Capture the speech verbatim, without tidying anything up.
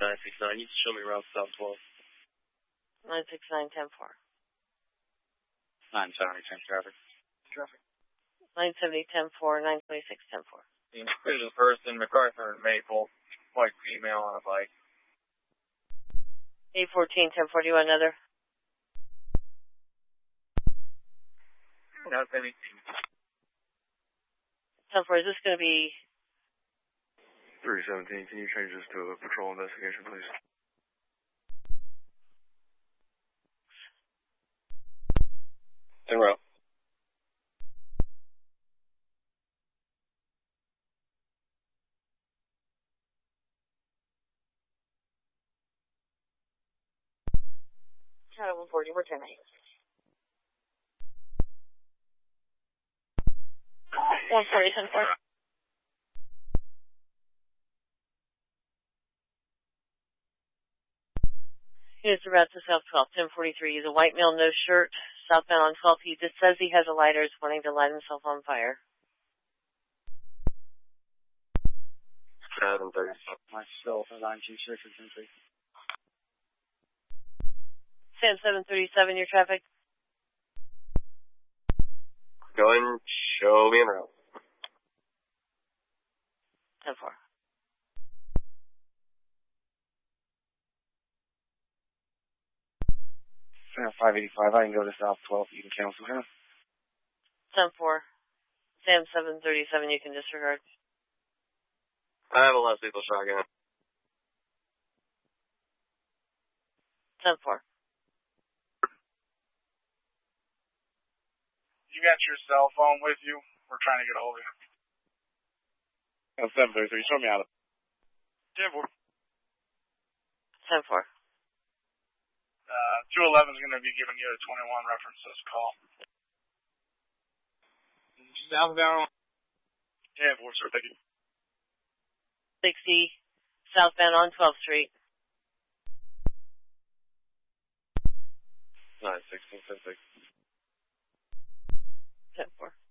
nine six nine. You can show me around South twelve. nine six nine, ten four. nine seventy, ten traffic. Traffic. nine seventy, ten four, nine twenty-six, ten four. There's a person, MacArthur and Maple, white female on a bike. eight fourteen, ten four, do you want another? Not anything. ten four, is this going to be... three seventeen, can you change this to a patrol investigation, please? In row. Shadow one forty, we're ten eight. one forty, ten four. Here's the route to South twelve, ten forty-three. He's a white male, no shirt, southbound on twelve. He just says he has a lighter, is wanting to light himself on fire. seven thirty-seven. Myself, nine two six, ten three. Sam seven thirty-seven, your traffic. Go and show me in row. ten four. Sam five eighty-five, I can go to South twelve, you can cancel him. ten four. Sam seven thirty-seven, you can disregard. I have a less lethal shotgun. ten four. You got your cell phone with you? We're trying to get a hold of you. And seven thirty-three, show me out of... ten four. ten four. Uh, two eleven is going to be giving you a twenty-one reference this call. Southbound. ten four, sir, thank you. sixty, southbound on twelfth Street. nine sixteen, ten six. ten four.